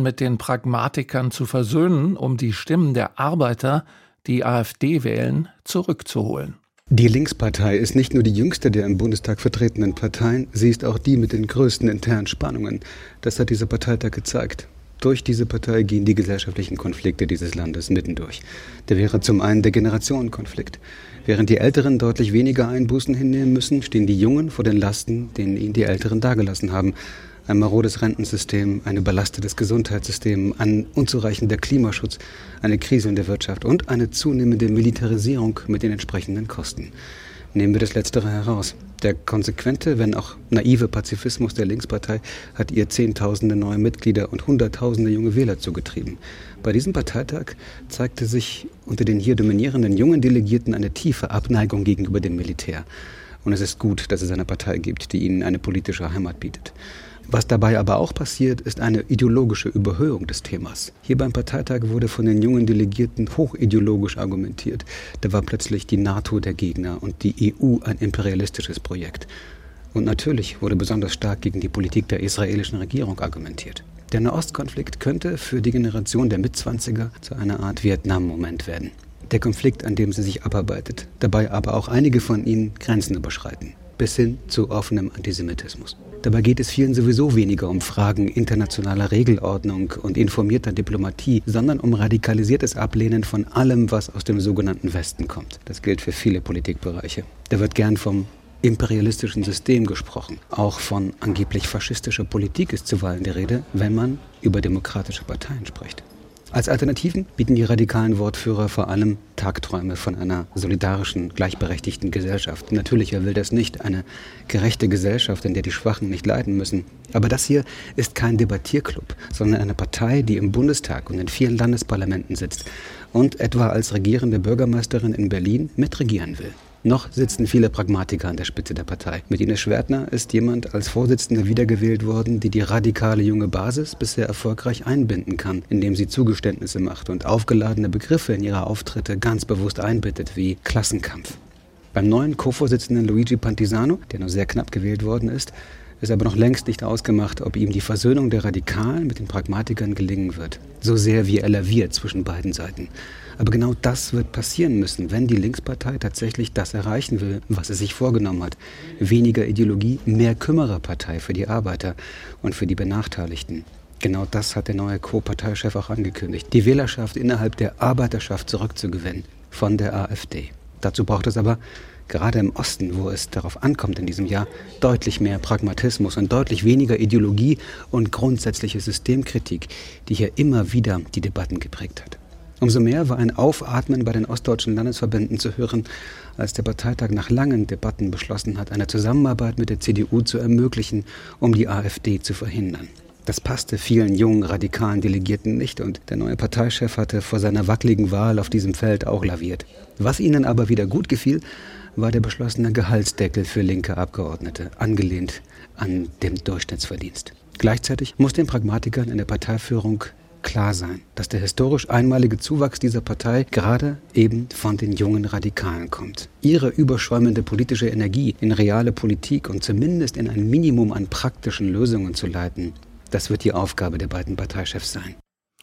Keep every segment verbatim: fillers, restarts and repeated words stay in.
mit den Pragmatikern zu versöhnen, um die Stimmen der Arbeiter, die AfD wählen, zurückzuholen. Die Linkspartei ist nicht nur die jüngste der im Bundestag vertretenen Parteien, sie ist auch die mit den größten internen Spannungen. Das hat dieser Parteitag gezeigt. Durch diese Partei gehen die gesellschaftlichen Konflikte dieses Landes mitten durch. Der wäre zum einen der Generationenkonflikt. Während die Älteren deutlich weniger Einbußen hinnehmen müssen, stehen die Jungen vor den Lasten, denen ihnen die Älteren dagelassen haben. Ein marodes Rentensystem, ein überlastetes Gesundheitssystem, ein unzureichender Klimaschutz, eine Krise in der Wirtschaft und eine zunehmende Militarisierung mit den entsprechenden Kosten. Nehmen wir das Letztere heraus. Der konsequente, wenn auch naive Pazifismus der Linkspartei hat ihr Zehntausende neue Mitglieder und Hunderttausende junge Wähler zugetrieben. Bei diesem Parteitag zeigte sich unter den hier dominierenden jungen Delegierten eine tiefe Abneigung gegenüber dem Militär. Und es ist gut, dass es eine Partei gibt, die ihnen eine politische Heimat bietet. Was dabei aber auch passiert, ist eine ideologische Überhöhung des Themas. Hier beim Parteitag wurde von den jungen Delegierten hochideologisch argumentiert. Da war plötzlich die NATO der Gegner und die E U ein imperialistisches Projekt. Und natürlich wurde besonders stark gegen die Politik der israelischen Regierung argumentiert. Der Nahostkonflikt könnte für die Generation der Mitzwanziger zu einer Art Vietnam-Moment werden. Der Konflikt, an dem sie sich abarbeitet, dabei aber auch einige von ihnen Grenzen überschreiten, bis hin zu offenem Antisemitismus. Dabei geht es vielen sowieso weniger um Fragen internationaler Regelordnung und informierter Diplomatie, sondern um radikalisiertes Ablehnen von allem, was aus dem sogenannten Westen kommt. Das gilt für viele Politikbereiche. Da wird gern vom imperialistischen System gesprochen. Auch von angeblich faschistischer Politik ist zuweilen die Rede, wenn man über demokratische Parteien spricht. Als Alternativen bieten die radikalen Wortführer vor allem Tagträume von einer solidarischen, gleichberechtigten Gesellschaft. Natürlich, wer will das nicht? Eine gerechte Gesellschaft, in der die Schwachen nicht leiden müssen. Aber das hier ist kein Debattierclub, sondern eine Partei, die im Bundestag und in vielen Landesparlamenten sitzt und etwa als regierende Bürgermeisterin in Berlin mitregieren will. Noch sitzen viele Pragmatiker an der Spitze der Partei. Mit Ines Schwertner ist jemand als Vorsitzende wiedergewählt worden, die die radikale junge Basis bisher erfolgreich einbinden kann, indem sie Zugeständnisse macht und aufgeladene Begriffe in ihre Auftritte ganz bewusst einbettet, wie Klassenkampf. Beim neuen Co-Vorsitzenden Luigi Pantisano, der nur sehr knapp gewählt worden ist, ist aber noch längst nicht ausgemacht, ob ihm die Versöhnung der Radikalen mit den Pragmatikern gelingen wird. So sehr wie er laviert zwischen beiden Seiten. Aber genau das wird passieren müssen, wenn die Linkspartei tatsächlich das erreichen will, was sie sich vorgenommen hat. Weniger Ideologie, mehr Kümmererpartei für die Arbeiter und für die Benachteiligten. Genau das hat der neue Co-Parteichef auch angekündigt. Die Wählerschaft innerhalb der Arbeiterschaft zurückzugewinnen von der AfD. Dazu braucht es aber, gerade im Osten, wo es darauf ankommt in diesem Jahr, deutlich mehr Pragmatismus und deutlich weniger Ideologie und grundsätzliche Systemkritik, die hier immer wieder die Debatten geprägt hat. Umso mehr war ein Aufatmen bei den ostdeutschen Landesverbänden zu hören, als der Parteitag nach langen Debatten beschlossen hat, eine Zusammenarbeit mit der C D U zu ermöglichen, um die AfD zu verhindern. Das passte vielen jungen, radikalen Delegierten nicht und der neue Parteichef hatte vor seiner wackeligen Wahl auf diesem Feld auch laviert. Was ihnen aber wieder gut gefiel, war der beschlossene Gehaltsdeckel für linke Abgeordnete, angelehnt an den Durchschnittsverdienst. Gleichzeitig muss den Pragmatikern in der Parteiführung klar sein, dass der historisch einmalige Zuwachs dieser Partei gerade eben von den jungen Radikalen kommt. Ihre überschäumende politische Energie in reale Politik und zumindest in ein Minimum an praktischen Lösungen zu leiten, das wird die Aufgabe der beiden Parteichefs sein.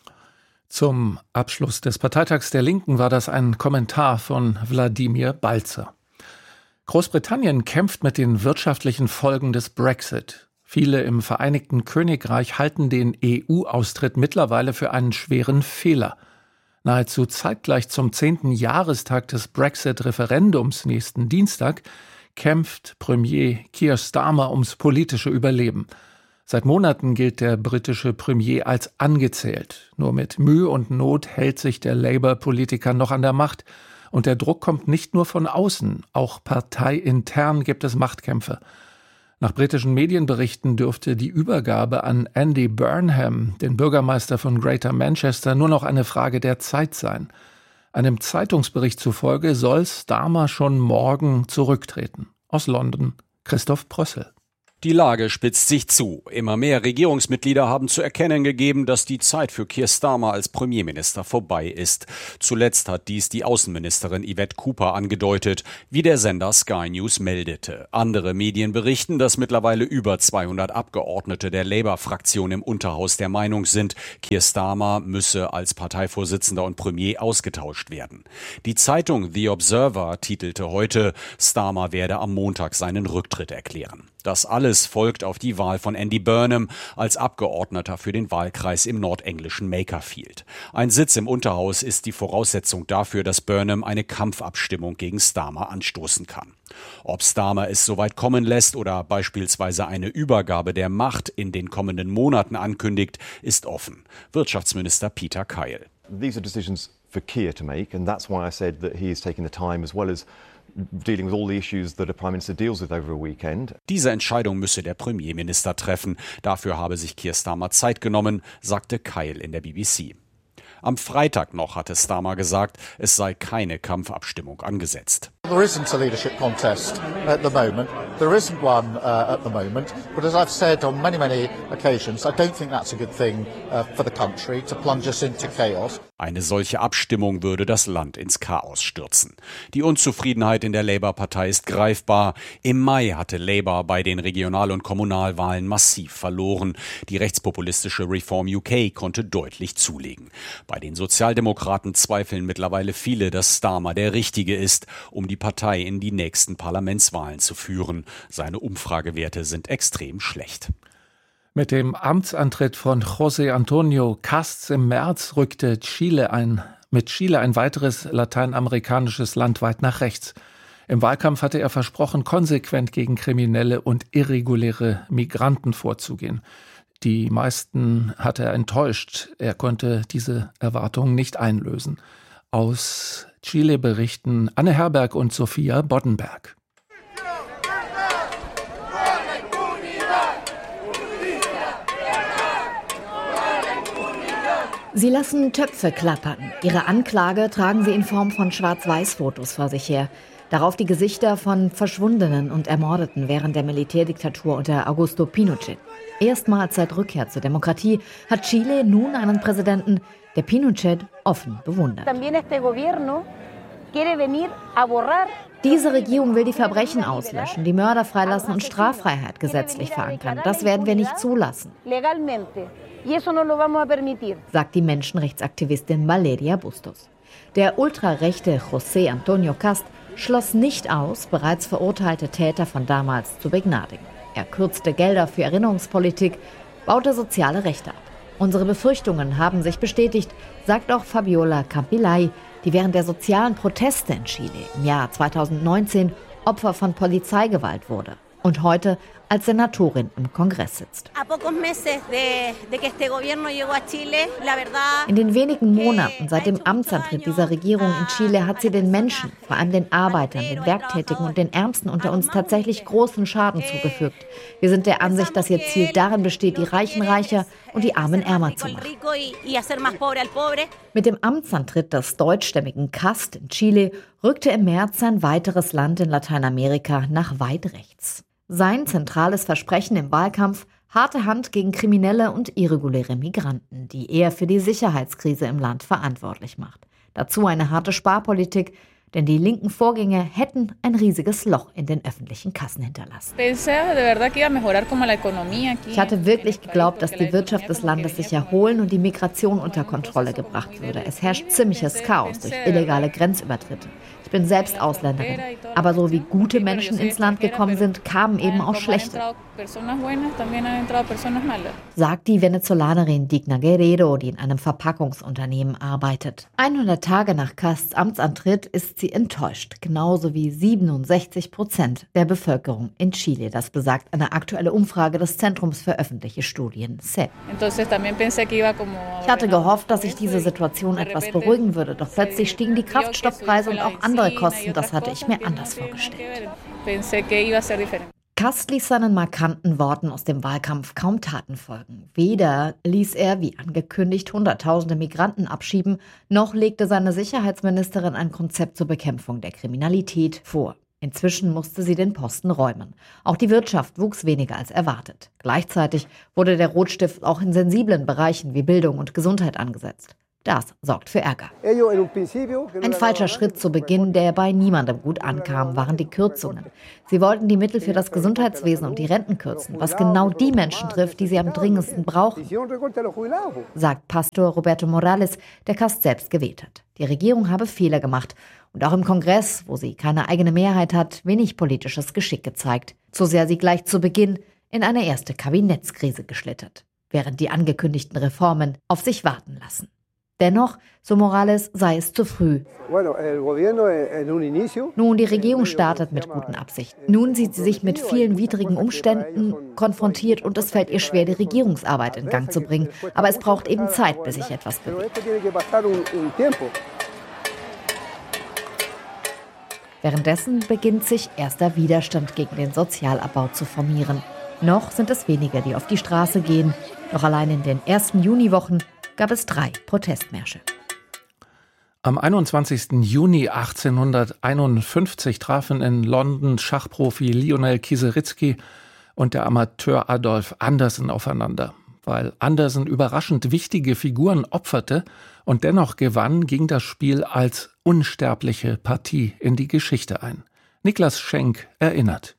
Zum Abschluss des Parteitags der Linken war das ein Kommentar von Wladimir Balzer. Großbritannien kämpft mit den wirtschaftlichen Folgen des Brexit. Viele im Vereinigten Königreich halten den E U-Austritt mittlerweile für einen schweren Fehler. Nahezu zeitgleich zum zehnten Jahrestag des Brexit-Referendums nächsten Dienstag kämpft Premier Keir Starmer ums politische Überleben. Seit Monaten gilt der britische Premier als angezählt. Nur mit Mühe und Not hält sich der Labour-Politiker noch an der Macht. Und der Druck kommt nicht nur von außen, auch parteiintern gibt es Machtkämpfe. Nach britischen Medienberichten dürfte die Übergabe an Andy Burnham, den Bürgermeister von Greater Manchester, nur noch eine Frage der Zeit sein. Einem Zeitungsbericht zufolge soll Starmer schon morgen zurücktreten. Aus London, Christoph Prössel. Die Lage spitzt sich zu. Immer mehr Regierungsmitglieder haben zu erkennen gegeben, dass die Zeit für Keir Starmer als Premierminister vorbei ist. Zuletzt hat dies die Außenministerin Yvette Cooper angedeutet, wie der Sender Sky News meldete. Andere Medien berichten, dass mittlerweile über zweihundert Abgeordnete der Labour-Fraktion im Unterhaus der Meinung sind, Keir Starmer müsse als Parteivorsitzender und Premier ausgetauscht werden. Die Zeitung The Observer titelte heute, Starmer werde am Montag seinen Rücktritt erklären. Das alles folgt auf die Wahl von Andy Burnham als Abgeordneter für den Wahlkreis im nordenglischen Makerfield. Ein Sitz im Unterhaus ist die Voraussetzung dafür, dass Burnham eine Kampfabstimmung gegen Starmer anstoßen kann. Ob Starmer es soweit kommen lässt oder beispielsweise eine Übergabe der Macht in den kommenden Monaten ankündigt, ist offen. Wirtschaftsminister Peter Kyle. These are decisions for Keir to make, and that's why I said that he is taking the time as well as dealing with all the issues that a Prime Minister deals with over a weekend. Diese Entscheidung müsse der Premierminister treffen. Dafür habe sich Keir Starmer Zeit genommen, sagte Kyle in der B B C. Am Freitag noch hatte Starmer gesagt, es sei keine Kampfabstimmung angesetzt. There isn't a leadership contest at the moment. There isn't one uh, at the moment. But as I've said on many, many occasions, I don't think that's a good thing uh, for the country to plunge us into chaos. Eine solche Abstimmung würde das Land ins Chaos stürzen. Die Unzufriedenheit in der Labour-Partei ist greifbar. Im Mai hatte Labour bei den Regional- und Kommunalwahlen massiv verloren. Die rechtspopulistische Reform U K konnte deutlich zulegen. Bei den Sozialdemokraten zweifeln mittlerweile viele, dass Starmer der Richtige ist, um die Partei in die nächsten Parlamentswahlen zu führen. Seine Umfragewerte sind extrem schlecht. Mit dem Amtsantritt von José Antonio Casts im März rückte Chile ein, mit Chile ein weiteres lateinamerikanisches Land weit nach rechts. Im Wahlkampf hatte er versprochen, konsequent gegen kriminelle und irreguläre Migranten vorzugehen. Die meisten hatte er enttäuscht. Er konnte diese Erwartungen nicht einlösen. Aus Chile berichten Anne Herberg und Sophia Boddenberg. Sie lassen Töpfe klappern. Ihre Anklage tragen sie in Form von Schwarz-Weiß-Fotos vor sich her. Darauf die Gesichter von Verschwundenen und Ermordeten während der Militärdiktatur unter Augusto Pinochet. Erstmals seit Rückkehr zur Demokratie hat Chile nun einen Präsidenten, der Pinochet offen bewundert. Diese Regierung will die Verbrechen auslöschen, die Mörder freilassen und Straffreiheit gesetzlich verankern. Das werden wir nicht zulassen, sagt die Menschenrechtsaktivistin Valeria Bustos. Der ultrarechte José Antonio Cast schloss nicht aus, bereits verurteilte Täter von damals zu begnadigen. Er kürzte Gelder für Erinnerungspolitik, baute soziale Rechte ab. Unsere Befürchtungen haben sich bestätigt, sagt auch Fabiola Campillay, die während der sozialen Proteste in Chile im Jahr zweitausendneunzehn Opfer von Polizeigewalt wurde und heute als Senatorin im Kongress sitzt. In den wenigen Monaten seit dem Amtsantritt dieser Regierung in Chile hat sie den Menschen, vor allem den Arbeitern, den Werktätigen und den Ärmsten unter uns tatsächlich großen Schaden zugefügt. Wir sind der Ansicht, dass ihr Ziel darin besteht, die Reichen reicher und die Armen ärmer zu machen. Mit dem Amtsantritt des deutschstämmigen Cast in Chile rückte im März ein weiteres Land in Lateinamerika nach weit rechts. Sein zentrales Versprechen im Wahlkampf: harte Hand gegen kriminelle und irreguläre Migranten, die er für die Sicherheitskrise im Land verantwortlich macht. Dazu eine harte Sparpolitik, denn die linken Vorgänge hätten ein riesiges Loch in den öffentlichen Kassen hinterlassen. Ich hatte wirklich geglaubt, dass die Wirtschaft des Landes sich erholen und die Migration unter Kontrolle gebracht würde. Es herrscht ziemliches Chaos durch illegale Grenzübertritte. Ich bin selbst Ausländerin, aber so wie gute Menschen ins Land gekommen sind, kamen eben auch schlechte, sagt die Venezolanerin Digna Guerrero, die in einem Verpackungsunternehmen arbeitet. hundert Tage nach Casts Amtsantritt ist sie enttäuscht, genauso wie siebenundsechzig Prozent der Bevölkerung in Chile. Das besagt eine aktuelle Umfrage des Zentrums für öffentliche Studien, C E P. Ich hatte gehofft, dass sich diese Situation etwas beruhigen würde, doch plötzlich stiegen die Kraftstoffpreise und auch andere Kosten. Das hatte ich mir anders vorgestellt. Cast ließ seinen markanten Worten aus dem Wahlkampf kaum Taten folgen. Weder ließ er, wie angekündigt, Hunderttausende Migranten abschieben, noch legte seine Sicherheitsministerin ein Konzept zur Bekämpfung der Kriminalität vor. Inzwischen musste sie den Posten räumen. Auch die Wirtschaft wuchs weniger als erwartet. Gleichzeitig wurde der Rotstift auch in sensiblen Bereichen wie Bildung und Gesundheit angesetzt. Das sorgt für Ärger. Ein falscher Schritt zu Beginn, der bei niemandem gut ankam, waren die Kürzungen. Sie wollten die Mittel für das Gesundheitswesen und die Renten kürzen, was genau die Menschen trifft, die sie am dringendsten brauchen, sagt Pastor Roberto Morales, der Cast selbst gewählt hat. Die Regierung habe Fehler gemacht und auch im Kongress, wo sie keine eigene Mehrheit hat, wenig politisches Geschick gezeigt. So sehr sie gleich zu Beginn in eine erste Kabinettskrise geschlittert, während die angekündigten Reformen auf sich warten lassen. Dennoch, so Morales, sei es zu früh. Nun, die Regierung startet mit guten Absichten. Nun sieht sie sich mit vielen widrigen Umständen konfrontiert und es fällt ihr schwer, die Regierungsarbeit in Gang zu bringen. Aber es braucht eben Zeit, bis sich etwas bewegt. Währenddessen beginnt sich erster Widerstand gegen den Sozialabbau zu formieren. Noch sind es wenige, die auf die Straße gehen. Doch allein in den ersten Juniwochen gab es drei Protestmärsche. Am einundzwanzigsten Juni achtzehnhunderteinundfünfzig trafen in London Schachprofi Lionel Kieserycki und der Amateur Adolf Anderssen aufeinander. Weil Anderssen überraschend wichtige Figuren opferte und dennoch gewann, ging das Spiel als unsterbliche Partie in die Geschichte ein. Niklas Schenk erinnert.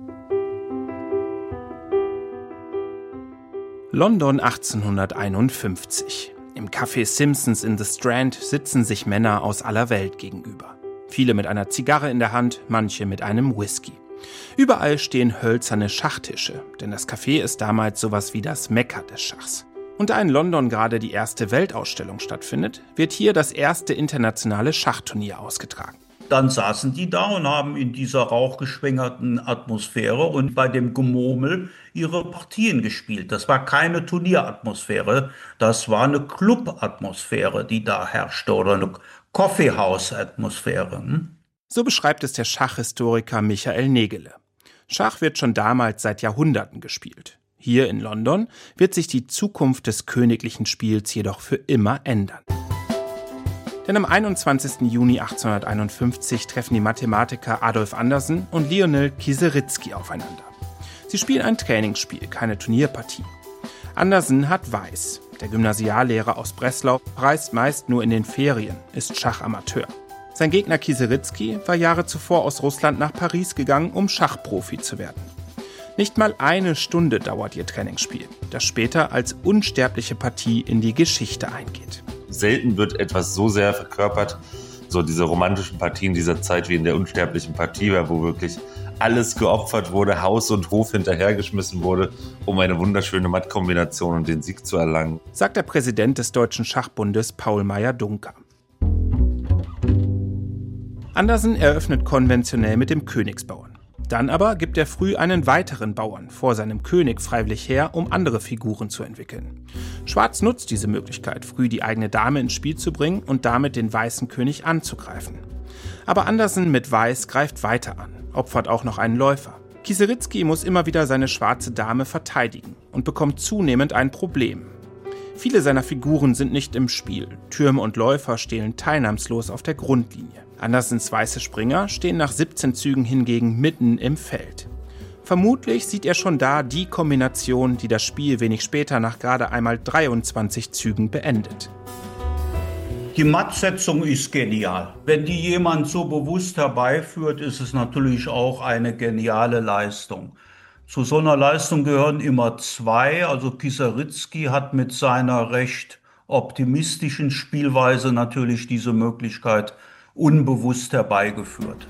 London achtzehnhunderteinundfünfzig. Im Café Simpsons in The Strand sitzen sich Männer aus aller Welt gegenüber. Viele mit einer Zigarre in der Hand, manche mit einem Whisky. Überall stehen hölzerne Schachtische, denn das Café ist damals sowas wie das Mekka des Schachs. Und da in London gerade die erste Weltausstellung stattfindet, wird hier das erste internationale Schachturnier ausgetragen. Dann saßen die da und haben in dieser rauchgeschwängerten Atmosphäre und bei dem Gemurmel ihre Partien gespielt. Das war keine Turnieratmosphäre, das war eine Clubatmosphäre, die da herrschte, oder eine Coffeehouse-Atmosphäre. Hm? So beschreibt es der Schachhistoriker Michael Nägele. Schach wird schon damals seit Jahrhunderten gespielt. Hier in London wird sich die Zukunft des königlichen Spiels jedoch für immer ändern. Denn am einundzwanzigsten Juni achtzehnhunderteinundfünfzig treffen die Mathematiker Adolf Anderssen und Lionel Kieserycki aufeinander. Sie spielen ein Trainingsspiel, keine Turnierpartie. Anderssen hat Weiß. Der Gymnasiallehrer aus Breslau reist meist nur in den Ferien, ist Schachamateur. Sein Gegner Kieserycki war Jahre zuvor aus Russland nach Paris gegangen, um Schachprofi zu werden. Nicht mal eine Stunde dauert ihr Trainingsspiel, das später als unsterbliche Partie in die Geschichte eingeht. Selten wird etwas so sehr verkörpert, so diese romantischen Partien dieser Zeit wie in der unsterblichen Partie, wo wirklich alles geopfert wurde, Haus und Hof hinterhergeschmissen wurde, um eine wunderschöne Mattkombination und den Sieg zu erlangen, sagt der Präsident des Deutschen Schachbundes Paul Meyer-Dunker. Anderssen eröffnet konventionell mit dem Königsbauern. Dann aber gibt er früh einen weiteren Bauern vor seinem König freiwillig her, um andere Figuren zu entwickeln. Schwarz nutzt diese Möglichkeit, früh die eigene Dame ins Spiel zu bringen und damit den weißen König anzugreifen. Aber Anderssen mit Weiß greift weiter an, opfert auch noch einen Läufer. Kieserycki muss immer wieder seine schwarze Dame verteidigen und bekommt zunehmend ein Problem. Viele seiner Figuren sind nicht im Spiel. Türme und Läufer stehen teilnahmslos auf der Grundlinie. Andersens weiße Springer stehen nach siebzehn Zügen hingegen mitten im Feld. Vermutlich sieht er schon da die Kombination, die das Spiel wenig später nach gerade einmal dreiundzwanzig Zügen beendet. Die Mattsetzung ist genial. Wenn die jemand so bewusst herbeiführt, ist es natürlich auch eine geniale Leistung. Zu so einer Leistung gehören immer zwei. Also Kieserycki hat mit seiner recht optimistischen Spielweise natürlich diese Möglichkeit unbewusst herbeigeführt.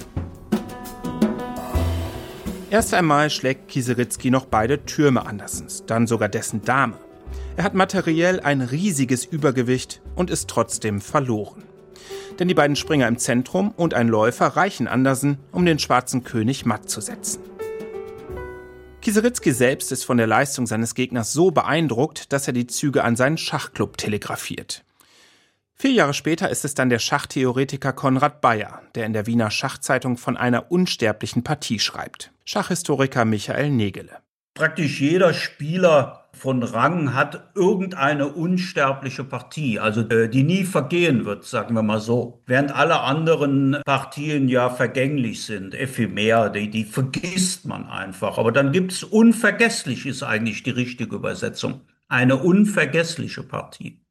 Erst einmal schlägt Kieserycki noch beide Türme Anderssens, dann sogar dessen Dame. Er hat materiell ein riesiges Übergewicht und ist trotzdem verloren. Denn die beiden Springer im Zentrum und ein Läufer reichen Anderssen, um den schwarzen König matt zu setzen. Kieserycki selbst ist von der Leistung seines Gegners so beeindruckt, dass er die Züge an seinen Schachclub telegrafiert. Vier Jahre später ist es dann der Schachtheoretiker Konrad Bayer, der in der Wiener Schachzeitung von einer unsterblichen Partie schreibt. Schachhistoriker Michael Nägele. Praktisch jeder Spieler von Rang hat irgendeine unsterbliche Partie, also die nie vergehen wird, sagen wir mal so. Während alle anderen Partien ja vergänglich sind, ephemer, die, die vergisst man einfach. Aber dann gibt es unvergesslich, ist eigentlich die richtige Übersetzung. Eine unvergessliche Partie.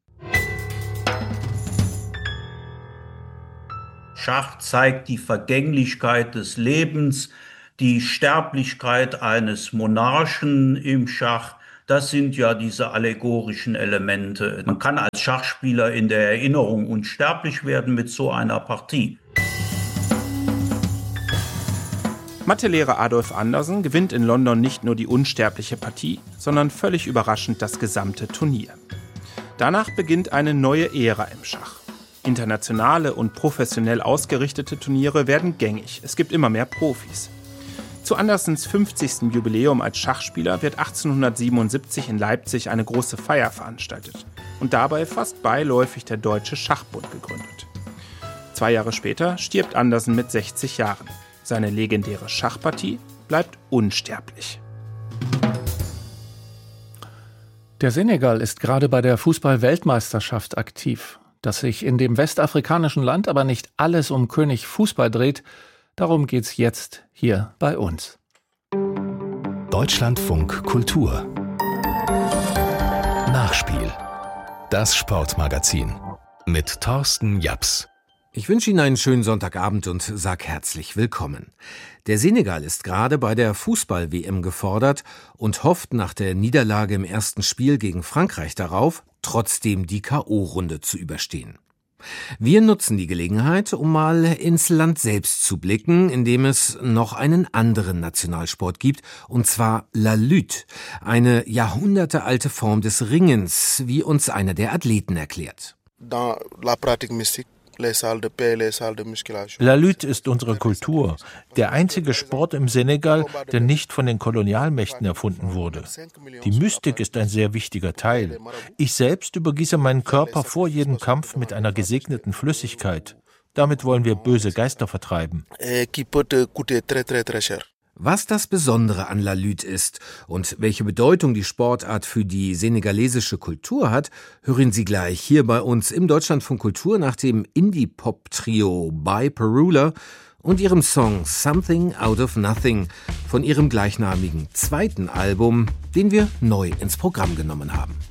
Schach zeigt die Vergänglichkeit des Lebens, die Sterblichkeit eines Monarchen im Schach. Das sind ja diese allegorischen Elemente. Man kann als Schachspieler in der Erinnerung unsterblich werden mit so einer Partie. Mathelehrer Adolf Andersen gewinnt in London nicht nur die unsterbliche Partie, sondern völlig überraschend das gesamte Turnier. Danach beginnt eine neue Ära im Schach. Internationale und professionell ausgerichtete Turniere werden gängig. Es gibt immer mehr Profis. Zu Andersens fünfzigsten Jubiläum als Schachspieler wird achtzehnhundertsiebenundsiebzig in Leipzig eine große Feier veranstaltet und dabei fast beiläufig der Deutsche Schachbund gegründet. Zwei Jahre später stirbt Andersen mit sechzig Jahren. Seine legendäre Schachpartie bleibt unsterblich. Der Senegal ist gerade bei der Fußball-Weltmeisterschaft aktiv. Dass sich in dem westafrikanischen Land aber nicht alles um König Fußball dreht, darum geht's jetzt hier bei uns. Deutschlandfunk Kultur. Nachspiel. Das Sportmagazin mit Thorsten Japs. Ich wünsche Ihnen einen schönen Sonntagabend und sage herzlich willkommen. Der Senegal ist gerade bei der Fußball-W M gefordert und hofft nach der Niederlage im ersten Spiel gegen Frankreich darauf, trotzdem die K O-Runde zu überstehen. Wir nutzen die Gelegenheit, um mal ins Land selbst zu blicken, in dem es noch einen anderen Nationalsport gibt, und zwar La Lutte, eine jahrhundertealte Form des Ringens, wie uns einer der Athleten erklärt. Dans la pratique mystique. La Lutte ist unsere Kultur, der einzige Sport im Senegal, der nicht von den Kolonialmächten erfunden wurde. Die Mystik ist ein sehr wichtiger Teil. Ich selbst übergieße meinen Körper vor jedem Kampf mit einer gesegneten Flüssigkeit. Damit wollen wir böse Geister vertreiben. Was das Besondere an La Lutte ist und welche Bedeutung die Sportart für die senegalesische Kultur hat, hören Sie gleich hier bei uns im Deutschlandfunk Kultur nach dem Indie-Pop-Trio By Perula und ihrem Song Something Out of Nothing von ihrem gleichnamigen zweiten Album, den wir neu ins Programm genommen haben.